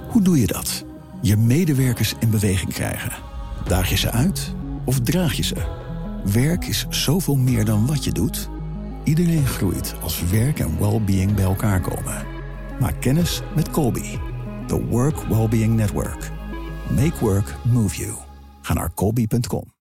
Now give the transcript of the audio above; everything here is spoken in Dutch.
Hoe doe je dat? Je medewerkers in beweging krijgen. Daag je ze uit of draag je ze? Werk is zoveel meer dan wat je doet. Iedereen groeit als werk en well-being bij elkaar komen. Maak kennis met Colby, the Work Wellbeing Network. Make work move you. Ga naar colby.com.